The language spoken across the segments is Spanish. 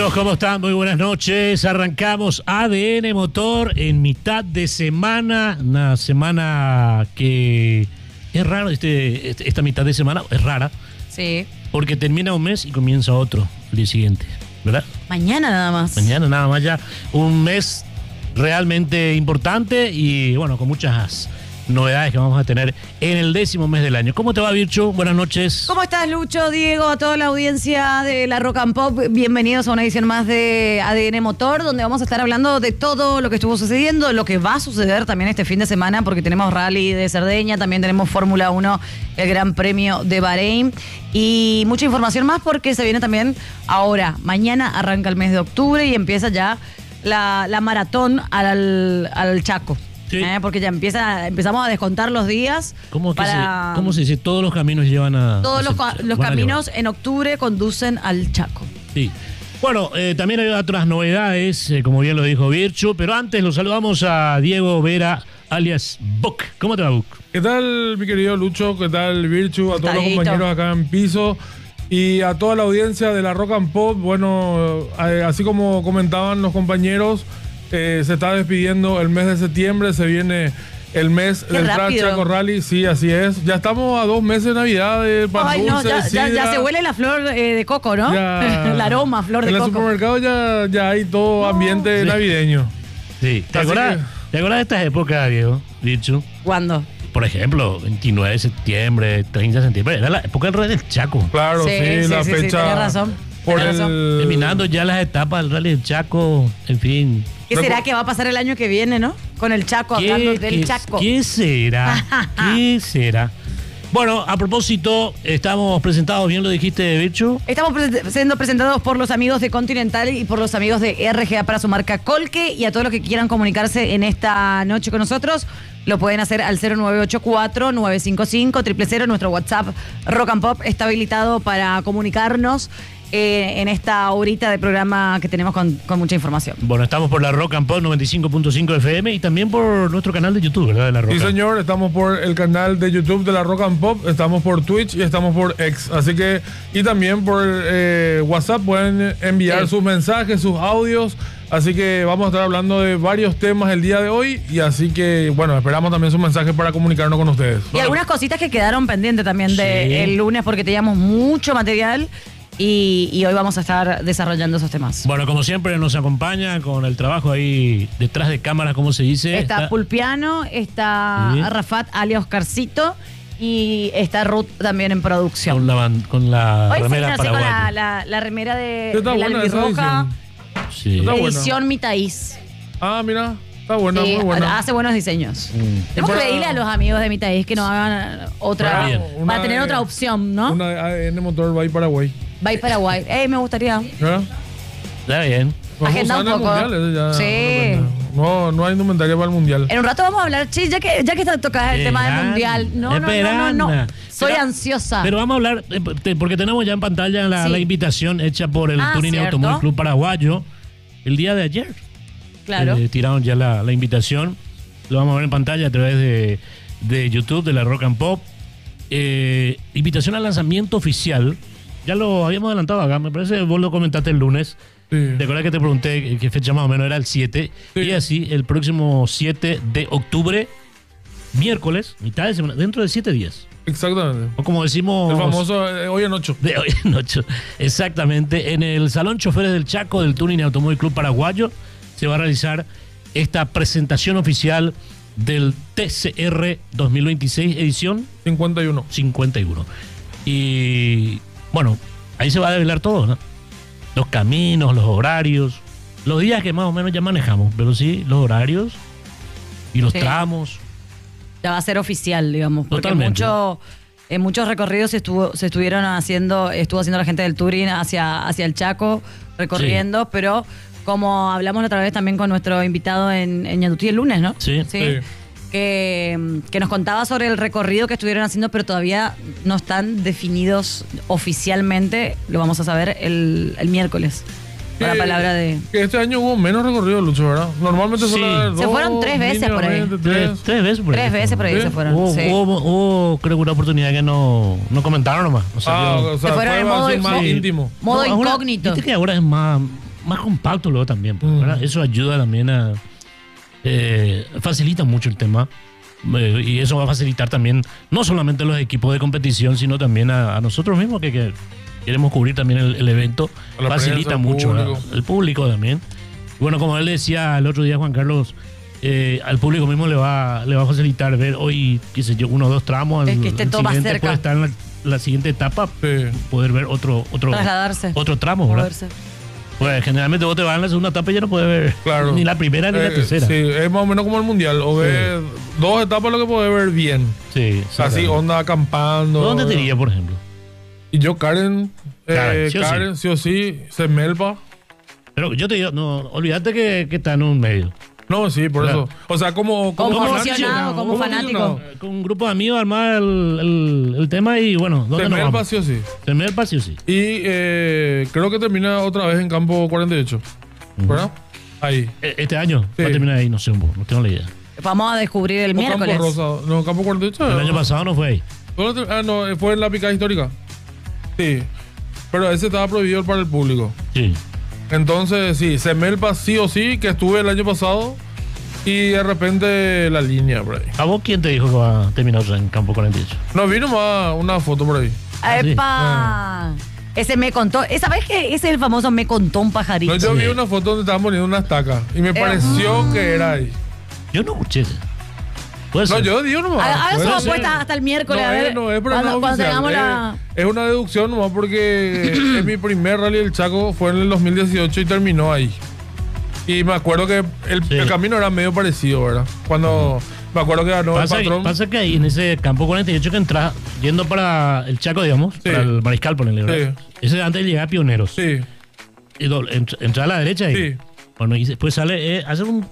Amigos, ¿cómo están? Muy buenas noches. Arrancamos ADN Motor en mitad de semana. Una semana que es raro, esta mitad de semana es rara. Sí. Porque termina un mes y comienza otro el día siguiente, ¿verdad? Mañana nada más. Mañana nada más ya. Un mes realmente importante y bueno, con muchas novedades que vamos a tener en el 10º mes del año. ¿Cómo te va, Virchu? Buenas noches. ¿Cómo estás, Lucho, Diego, a toda la audiencia de la Rock and Pop? Bienvenidos a una edición más de ADN Motor, donde vamos a estar hablando de todo lo que estuvo sucediendo, lo que va a suceder también este fin de semana, porque tenemos Rally de Cerdeña, también tenemos Fórmula 1, el Gran Premio de Bahrein, y mucha información más porque se viene también ahora. Mañana arranca el mes de octubre y empieza ya la maratón al Chaco. Sí. Porque ya empezamos a descontar los días. ¿Cómo se dice? Todos los caminos llevan a... Todos los caminos en octubre conducen al Chaco. Sí. Bueno, también hay otras novedades, como bien lo dijo Virchu, pero antes los saludamos a Diego Vera, alias Buck. ¿Cómo te va, Buck? ¿Qué tal, mi querido Lucho? ¿Qué tal, Virchu? A todos los compañeros acá en piso y a toda la audiencia de la Rock and Pop. Bueno, así como comentaban los compañeros, se está despidiendo el mes de septiembre, se viene el mes del Chaco Rally. Sí, así es. Ya estamos a 2 meses de Navidad, de pan dulce, ya se huele la flor de coco, ¿no? El aroma, flor de coco. En el supermercado ya hay todo ambiente navideño. Sí. ¿Te acuerdas de estas épocas, Diego? Dicho. ¿Cuándo? Por ejemplo, 29 de septiembre, 30 de septiembre, era la época del Rally del Chaco. Claro, sí, la fecha. Sí, tenés razón. Terminando ya las etapas del Rally del Chaco, en fin. ¿Qué será que va a pasar el año que viene, no? Con el Chaco, hablando del Chaco. ¿Qué será? ¿Qué será? Bueno, a propósito, estamos presentados, bien lo dijiste, Virchu. Estamos siendo presentados por los amigos de Continental y por los amigos de RGA para su marca Colque, y a todos los que quieran comunicarse en esta noche con nosotros, lo pueden hacer al 0984-955-000. Nuestro WhatsApp Rock and Pop está habilitado para comunicarnos en esta horita de programa que tenemos con mucha información. Bueno, estamos por la Rock and Pop 95.5 FM y también por nuestro canal de YouTube, ¿verdad? De la Rock. Sí, señor, estamos por el canal de YouTube de la Rock and Pop, estamos por Twitch y estamos por X. Así que, y también por WhatsApp pueden enviar sus mensajes, sus audios. Así que vamos a estar hablando de varios temas el día de hoy, y así que, bueno, esperamos también sus mensajes para comunicarnos con ustedes. Y algunas cositas que quedaron pendientes también del lunes, porque teníamos mucho material. Y hoy vamos a estar desarrollando esos temas. Bueno, como siempre nos acompaña con el trabajo ahí detrás de cámara, ¿cómo se dice? Está Pulpiano, está Rafat alias Oscarcito, y está Ruth también en producción. Con la hoy remera paraguaya. Con la remera de la albirroja. Sí. Edición Mitaís. Ah, mira. Está buena, muy buena. Hace buenos diseños. Tenemos que pedirle a los amigos de Mitaís que nos hagan otra. Para tener otra opción, ¿no? Una ADN Motor by Paraguay. By Paraguay. Me gustaría. Está bien. Agenda un poco. Sí. No hay indumentaria para el mundial. En un rato vamos a hablar, ya que está tocado el tema del mundial. No. Soy ansiosa. Pero vamos a hablar, porque tenemos ya en pantalla la invitación hecha por el Turini Automóvil Club Paraguayo el día de ayer. Claro. Tiraron ya la invitación. Lo vamos a ver en pantalla a través de YouTube, de la Rock and Pop. Invitación al lanzamiento oficial. Ya lo habíamos adelantado acá, me parece que vos lo comentaste el lunes. Sí. ¿Te acuerdas que te pregunté qué fecha más o menos era el 7? Sí. Y así, el próximo 7 de octubre, miércoles, mitad de semana, dentro de 7 días. Exactamente. O como decimos... El famoso hoy en 8. De hoy en 8. Exactamente. En el Salón Choferes del Chaco del Tuning Automóvil Club Paraguayo se va a realizar esta presentación oficial del TCR 2026, edición 51. Y bueno, ahí se va a develar todo, ¿no? Los caminos, los horarios, los días que más o menos ya manejamos, pero sí, los horarios y los tramos. Ya va a ser oficial, digamos, porque en muchos recorridos estuvo haciendo la gente del Touring hacia el Chaco, recorriendo, pero como hablamos la otra vez también con nuestro invitado en Ñandutí el lunes, ¿no? Sí. Que nos contaba sobre el recorrido que estuvieron haciendo, pero todavía no están definidos oficialmente. Lo vamos a saber el miércoles. Con la palabra de... Que este año hubo menos recorrido, Lucho, ¿verdad? Normalmente se fueron 3 veces por ahí. Tres veces por ahí. 3 veces por ahí se fueron. Hubo creo que una oportunidad que no comentaron nomás. Se fueron en modo más íntimo. Modo incógnito. Viste que ahora es más más compacto luego también, ¿verdad? Eso ayuda también a... facilita mucho el tema. Y eso va a facilitar también, no solamente a los equipos de competición, sino también a nosotros mismos que queremos cubrir también el evento. Facilita mucho al público también. Bueno, como él decía el otro día, Juan Carlos, al público mismo le va a facilitar ver hoy, qué sé yo, 1 o 2 tramos. Es que esté todo más cerca. Puede estar en la siguiente etapa, poder ver otro tramo, ¿verdad? Moverse. Pues generalmente vos te vas en la segunda etapa y ya no puedes ver ni la primera ni la tercera. Sí, es más o menos como el mundial. O ves 2 etapas lo que puedes ver bien. Sí. Así, onda acampando. ¿Dónde te iría, por ejemplo? Y yo, Karen, sí o sí, Semelpa. Pero yo te digo, no, olvídate que está en un medio. No, sí, por eso. O sea, como aficionado, como fanático. Con un grupo de amigos armar el tema y bueno, ¿dónde nos vamos? Sí o sí. Semelpa sí o sí. Y creo que termina otra vez en campo 48. ¿Verdad? Ahí. Este año va a terminar ahí, no sé, no tengo la idea. Vamos a descubrir el miércoles. Campo Rosa. No, campo 48. El año pasado no fue ahí. No, fue en la picada histórica. Sí. Pero ese estaba prohibido para el público. Sí. Entonces, sí, Semelpa sí o sí, que estuve el año pasado y de repente la línea por ahí. ¿A vos quién te dijo que va a terminar en campo 48? No, vino más una foto por ahí. ¡Epa! Ese me contó. ¿Sabes qué? Ese es el famoso me contó un pajarito. No, yo vi una foto donde estaban poniendo una estaca y me pareció que era ahí. Yo no escuché. No, yo digo nomás. A eso apuesta hasta el miércoles. No, a ver, no es, pero cuando tengamos es una deducción nomás porque en mi primer rally del Chaco fue en el 2018 y terminó ahí. Y me acuerdo que el camino era medio parecido, ¿verdad? Cuando me acuerdo que ganó el patrón. Pasa que ahí en ese campo 48 que entras yendo para el Chaco, digamos, para el Mariscal, ponele, ¿verdad? Ese antes de llegar a Pioneros. Sí. Y entra a la derecha ahí. Sí. Bueno, y después sale, hace un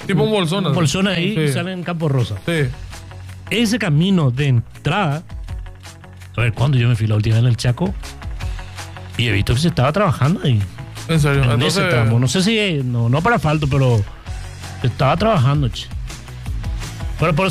bolsón ahí y sale en Campo Rosa. Sí. Ese camino de entrada, a ver, cuando yo me fui la última vez en el Chaco, y he visto que se estaba trabajando ahí. ¿En serio? En ese tramo. No sé si, no para asfalto, pero se estaba trabajando, che. Pero por